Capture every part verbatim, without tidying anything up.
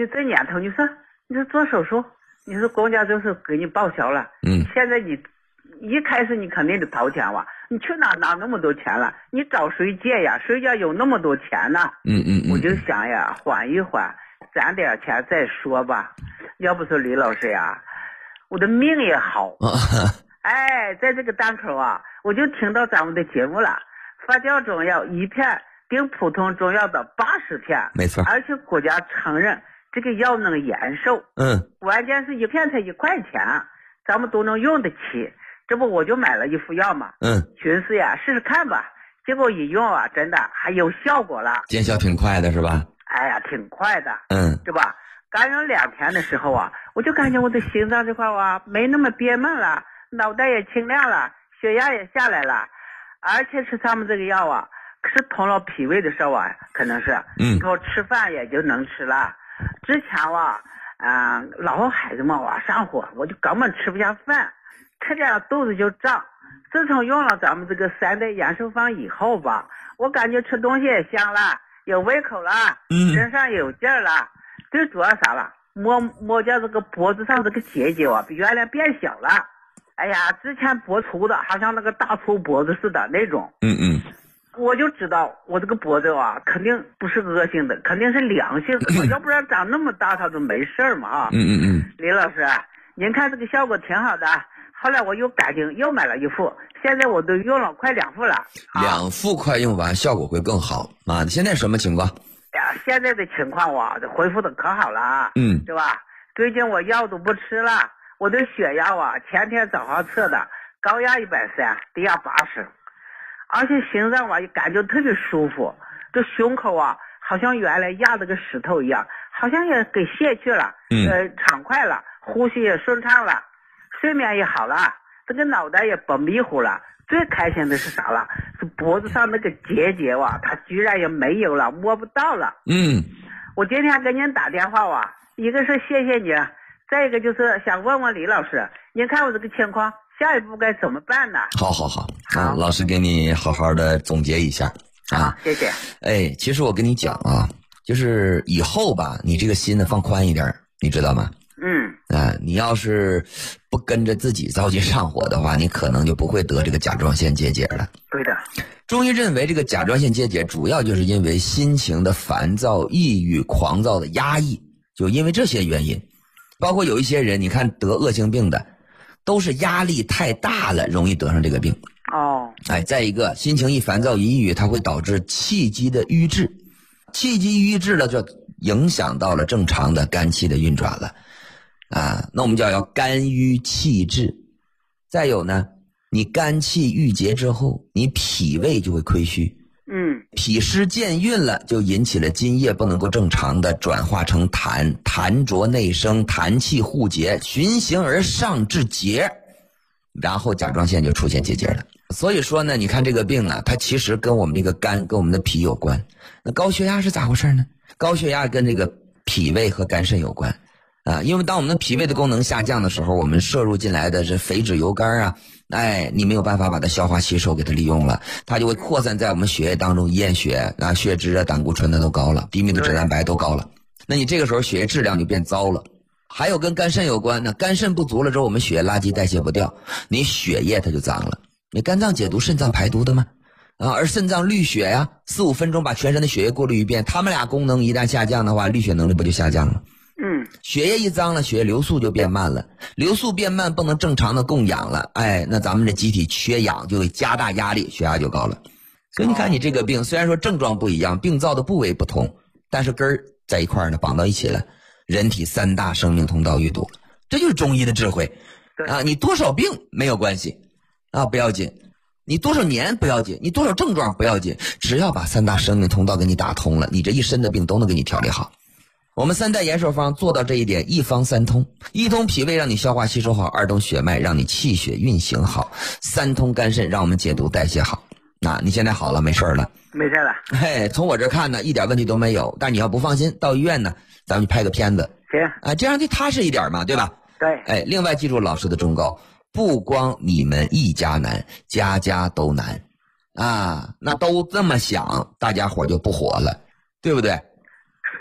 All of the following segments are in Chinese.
就这年头，你说你说做手术，你说公家就是给你报销了， 嗯， 现在你一开始你肯定得掏钱哇，你去哪拿那么多钱了？你找谁借呀？谁家有那么多钱呢？ 嗯嗯嗯， 我就想呀，缓一缓，攒点钱再说吧。要不说李老师呀，我的命也好。哎，在这个档口啊，我就听到咱们的节目了。发酵中药一片顶普通中药的八十片， 没错， 而且国家承认这个药能延寿。 嗯， 关键是一片才一块钱，咱们都能用得起。这不我就买了一副药嘛， 嗯， 寻思呀试试看吧。结果一用啊，真的还有效果了， 见效挺快的是吧？ 哎呀，挺快的， 嗯， 对吧？刚用两天的时候啊，我就感觉我的心脏这块啊没那么憋闷了，脑袋也清亮了，血压也下来了。而且吃咱们这个药啊，可是通了脾胃的事啊，可能是， 嗯， 我吃饭也就能吃了。之前啊，啊、呃，老孩子们啊上火，我就根本吃不下饭，吃点肚子就胀。自从用了咱们这个三代延寿方以后吧，我感觉吃东西也香了，有胃口了， 嗯， 身上有劲儿了。最主要啥了？摸摸见这个脖子上这个结节啊，比原来变小了。哎呀，之前脖粗的，好像那个大粗脖子似的那种。 嗯嗯， 我就知道我这个脖子啊，肯定不是恶性的，肯定是良性的，要不然长那么大它都没事儿嘛啊。 嗯嗯嗯， 李老师，您看这个效果挺好的。后来我又赶紧又买了一副，现在我都用了快两副了。 两副快用完，效果会更好啊！现在什么情况？ 呀，现在的情况我恢复的可好了啊， 嗯， 对吧？最近我药都不吃了。我的血压啊，前天早上测的，高压一百三，低压八十，而且心脏啊也感觉特别舒服，这胸口啊好像原来压了个石头一样，好像也给卸去了， 嗯， 呃，畅快了，呼吸也顺畅了，睡眠也好了，这个脑袋也不迷糊了。最开心的是啥了？是脖子上那个结节啊，它居然也没有了，摸不到了。 嗯， 我今天给您打电话啊，一个是谢谢你。再一个就是想问问李老师，您看我这个情况，下一步该怎么办呢？ 好好好，啊，老师给你好好的总结一下啊， 谢谢。 哎，其实我跟你讲啊，就是以后吧，你这个心呢放宽一点，你知道吗？ 嗯， 啊，你要是不跟着自己着急上火的话，你可能就不会得这个甲状腺结节了。 对的。 中医认为这个甲状腺结节主要就是因为心情的烦躁、抑郁、狂躁的压抑，就因为这些原因。包括有一些人，你看得恶性病的，都是压力太大了，容易得上这个病。 哦， 哎，再一个，心情一烦躁、抑郁，它会导致气机的瘀滞，气机瘀滞了，就影响到了正常的肝气的运转了。啊，那我们叫要肝郁气滞。再有呢，你肝气郁结之后，你脾胃就会亏虚。 嗯， 脾湿健运了，就引起了津液不能够正常的转化成痰，痰浊内生，痰气互结，循行而上至结，然后甲状腺就出现结节了。所以说呢，你看这个病啊，它其实跟我们这个肝跟我们的脾有关。那高血压是咋回事呢？高血压跟这个脾胃和肝肾有关啊，因为当我们的脾胃的功能下降的时候，我们摄入进来的是肥脂油肝啊，哎，你没有办法把它消化吸收给它利用了，它就会扩散在我们血液当中，验血啊，血脂啊，胆固醇的都高了，低密度脂蛋白都高了，那你这个时候血液质量就变糟了。还有跟肝肾有关，那肝肾不足了之后，我们血液垃圾代谢不掉，你血液它就脏了。你肝脏解毒，肾脏排毒的吗？啊，而肾脏滤血呀，四五分钟把全身的血液过滤一遍，他们俩功能一旦下降的话，滤血能力不就下降了？ 嗯， 血液一脏了，血液流速就变慢了，流速变慢，不能正常的供氧了，哎，那咱们的机体缺氧就会加大压力，血压就高了。所以你看你这个病，虽然说症状不一样，病灶的部位不同，但是根儿在一块儿呢，绑到一起了。人体三大生命通道淤堵，这就是中医的智慧啊！你多少病没有关系啊，不要紧。你多少年不要紧，你多少症状不要紧，只要把三大生命通道给你打通了，你这一身的病都能给你调理好。我们三代延寿方做到这一点，一方三通，一通脾胃让你消化吸收好，二通血脉让你气血运行好，三通肝肾让我们解毒代谢好。那你现在好了，没事了？ 没事了。 嘿，从我这看呢，一点问题都没有。但你要不放心，到医院呢，咱们拍个片子。 行啊，这样就踏实一点嘛，对吧？ 对。 哎，另外记住老师的忠告，不光你们一家难，家家都难啊。那都这么想，大家伙就不火了，对不对？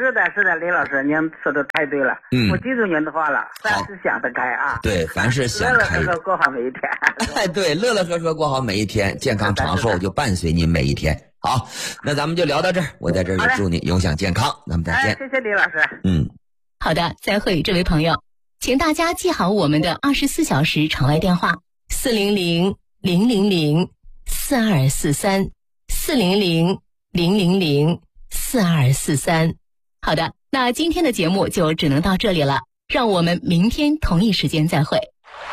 是的，是的，李老师，您说的太对了。嗯，我记住您的话了，凡事想得开啊。 对，凡事想开。 乐乐呵呵过好每一天。 哎，对，乐乐呵呵过好每一天，健康长寿就伴随您每一天。好，那咱们就聊到这儿。我在这儿也祝你永享健康。咱们再见。 哎，谢谢李老师。 嗯， 好的，再会，这位朋友，请大家记好我们的二十四小时场外电话：四零零零零零四二四三，四零零零零零四二四三。好的，那今天的节目就只能到这里了，让我们明天同一时间再会。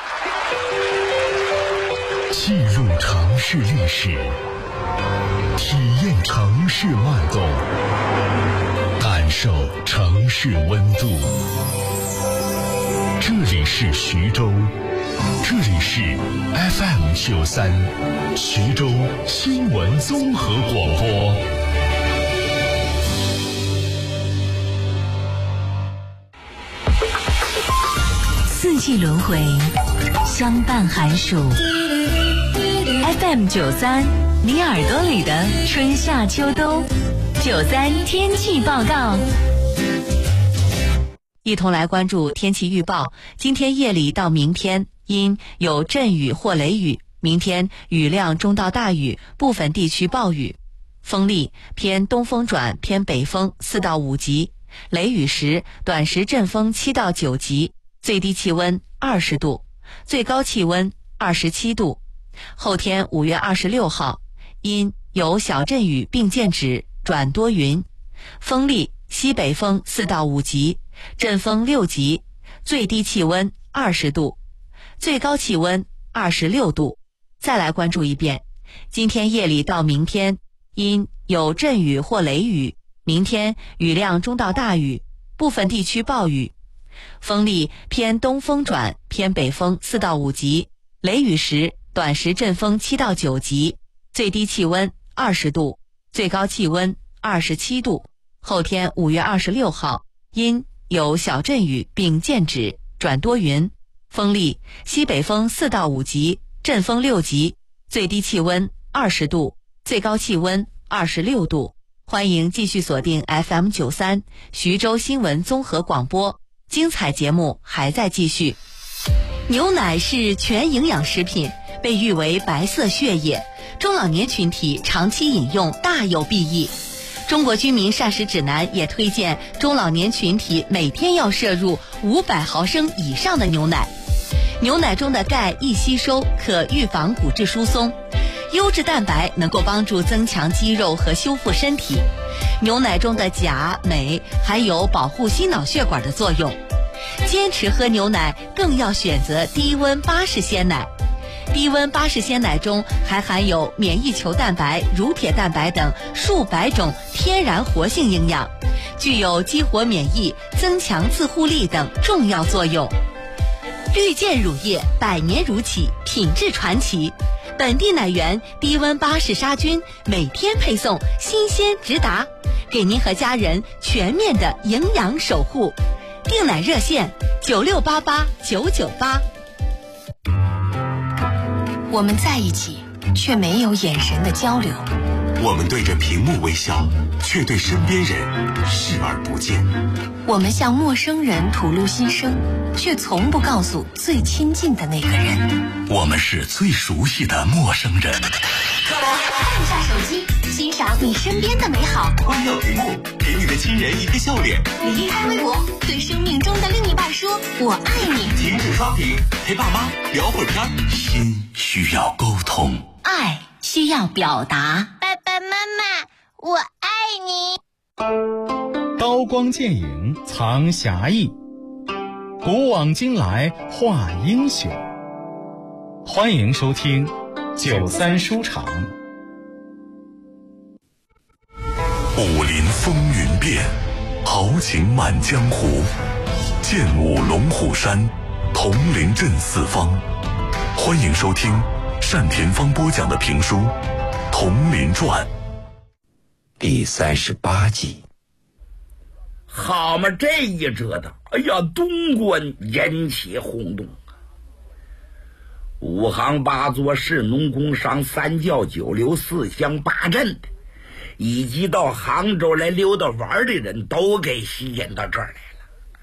记录城市历史，体验城市脉动，感受城市温度。这里是徐州，这里是 F M 九三，徐州新闻综合广播。 四季轮回，相伴寒暑。F M 九三，你耳朵里的春夏秋冬。九三天气报告。一同来关注天气预报。今天夜里到明天，因有阵雨或雷雨，明天雨量中到大雨，部分地区暴雨。风力偏东风转偏北风四到五级，雷雨时短时阵风七到九级，最低气温二十度，最高气温二十七度。后天五月二十六号，因有小阵雨并见止，转多云，风力西北风四到五级，阵风六级，最低气温二十度，最高气温二十六度。再来关注一遍，今天夜里到明天，因有阵雨或雷雨，明天雨量中到大雨，部分地区暴雨，风力偏东风转偏北风四到五级，雷雨时短时阵风七到九级，最低气温二十度，最高气温二十七度。后天五月二十六号，因有小阵雨并见止，转多云，风力西北风四到五级，阵风六级，最低气温二十度，最高气温二十六度。欢迎继续锁定 F M 九三 徐州新闻综合广播，精彩节目还在继续。牛奶是全营养食品，被誉为白色血液，中老年群体长期饮用大有裨益。中国居民膳食指南也推荐中老年群体每天要摄入五百毫升以上的牛奶。牛奶中的钙易吸收，可预防骨质疏松；优质蛋白能够帮助增强肌肉和修复身体。牛奶中的钾、镁还有保护心脑血管的作用。坚持喝牛奶更要选择低温巴氏鲜奶。低温巴氏鲜奶中还含有免疫球蛋白、乳铁蛋白等数百种天然活性营养，具有激活免疫、增强自护力等重要作用。绿箭乳业百年乳企，品质传奇，本地奶源低温巴氏杀菌，每天配送，新鲜直达，给您和家人全面的营养守护。订奶热线九六八八九九八。 我们在一起，却没有眼神的交流。 我们对着屏幕微笑，却对身边人视而不见。 我们向陌生人吐露心声，却从不告诉最亲近的那个人。 我们是最熟悉的陌生人。 按下手机，欣赏你身边的美好。 关掉屏幕，给你的亲人一个笑脸。 离开微博，对生命中的另一半说我爱你。 停止刷屏，陪爸妈聊会儿天。心需要沟通， 爱需要表达。 爸爸妈妈，我爱你。 刀光剑影藏侠义，古往今来画英雄。欢迎收听九三书场。 武林风云变，豪情满江湖，剑舞龙虎山，铜陵镇四方。欢迎收听单田芳播讲的评书《铜陵传》 第三十八集。 好嘛，这一折腾，哎呀，东关引起轰动。五行八作市农工商三教九流四乡八镇的以及到杭州来溜达玩的人都给吸引到这儿来。